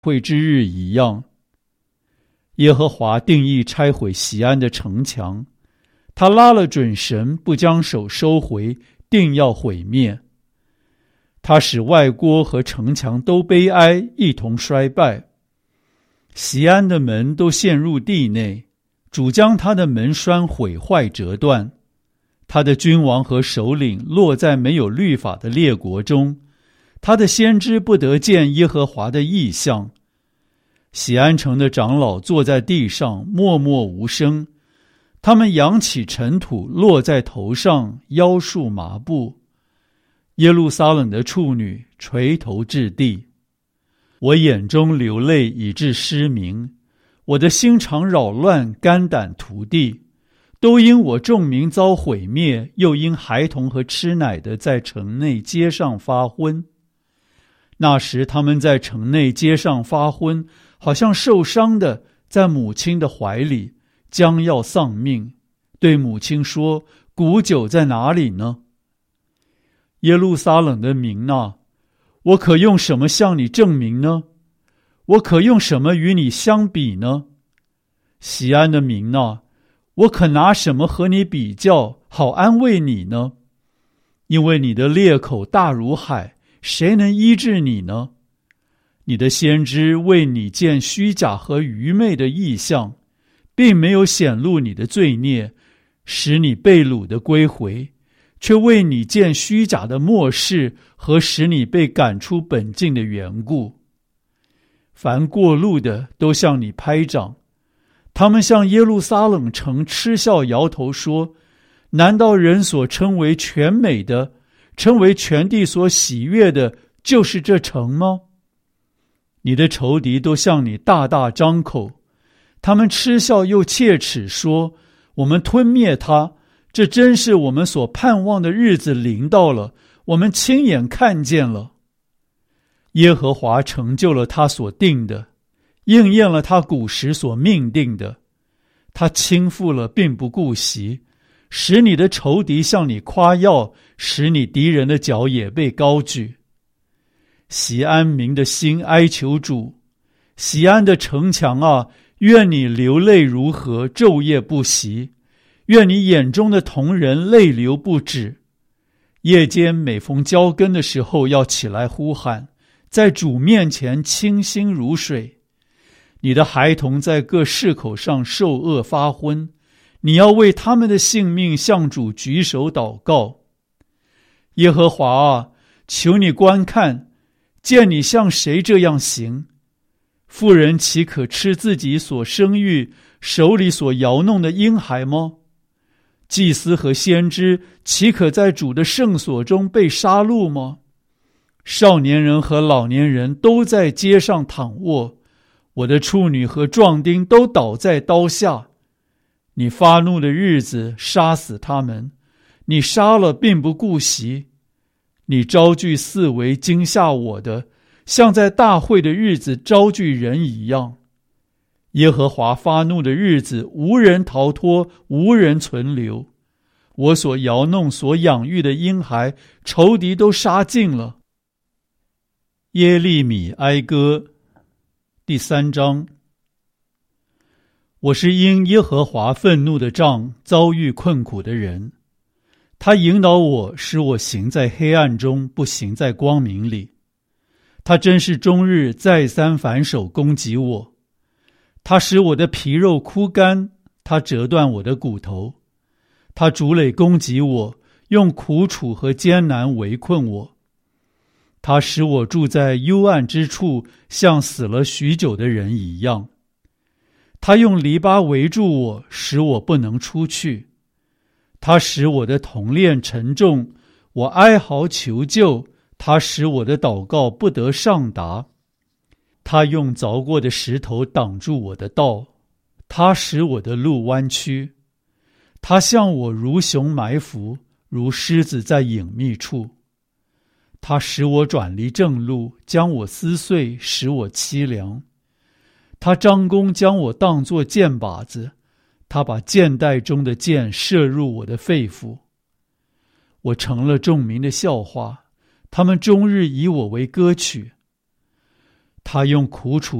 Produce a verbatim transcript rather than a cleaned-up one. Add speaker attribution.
Speaker 1: 会之日一样。耶和华定义拆毁锡安的城墙，他拉了准绳，不将手收回，定要毁灭。他使外郭和城墙都悲哀，一同衰败。锡安的门都陷入地内，主将他的门栓毁坏折断。他的君王和首领落在没有律法的列国中，他的先知不得见耶和华的异象。锡安城的长老坐在地上，默默无声，他们扬起尘土落在头上，腰束麻布。耶路撒冷的处女垂头至地。我眼中流泪以致失明，我的心肠扰乱，肝胆涂地，都因我众民遭毁灭，又因孩童和吃奶的在城内街上发昏。那时他们在城内街上发昏，好像受伤的在母亲的怀里，将要丧命，对母亲说：古酒在哪里呢？耶路撒冷的民啊，我可用什么向你证明呢？我可用什么与你相比呢？锡安的民啊，我可拿什么和你比较，好安慰你呢？因为你的裂口大如海，谁能医治你呢？你的先知为你见虚假和愚昧的异象，并没有显露你的罪孽，使你被掳的归回，却为你见虚假的末世和使你被赶出本境的缘故。凡过路的都向你拍掌，他们向耶路撒冷城嗤笑摇头说：难道人所称为全美的，称为全地所喜悦的，就是这城吗？你的仇敌都向你大大张口，他们嗤笑又切齿说：我们吞灭他，这真是我们所盼望的日子临到了，我们亲眼看见了。耶和华成就了他所定的，应验了他古时所命定的。他倾覆了并不顾惜，使你的仇敌向你夸耀，使你敌人的脚也被高举。锡安民的心哀求主，锡安的城墙啊，愿你流泪如河，昼夜不息，愿你眼中的瞳人泪流不止。夜间每逢交更的时候，要起来呼喊，在主面前清心如水。你的孩童在各市口上受饿发昏，你要为他们的性命向主举手祷告。耶和华啊，求你观看，见你向谁这样行？妇人岂可吃自己所生育、手里所摇弄的婴孩吗？祭司和先知岂可在主的圣所中被杀戮吗？少年人和老年人都在街上躺卧，我的处女和壮丁都倒在刀下。你发怒的日子杀死他们，你杀了并不顾惜。你招聚四围惊吓我的，像在大会的日子招聚人一样。耶和华发怒的日子，无人逃脱，无人存留。我所摇弄所养育的婴孩，仇敌都杀尽了。耶利米哀歌第三章。我是因耶和华愤怒的杖遭遇困苦的人，他引导我，使我行在黑暗中，不行在光明里。他真是终日再三反手攻击我，他使我的皮肉枯干，他折断我的骨头。他逐垒攻击我，用苦楚和艰难围困我。他使我住在幽暗之处，像死了许久的人一样。他用篱笆围住我，使我不能出去。他使我的铜链沉重，我哀嚎求救，他使我的祷告不得上达。他用凿过的石头挡住我的道，他使我的路弯曲。他向我如熊埋伏，如狮子在隐秘处。他使我转离正路，将我撕碎，使我凄凉。他张弓将我当作箭靶子，他把箭袋中的箭射入我的肺腑。我成了众民的笑话，他们终日以我为歌曲。 他用苦楚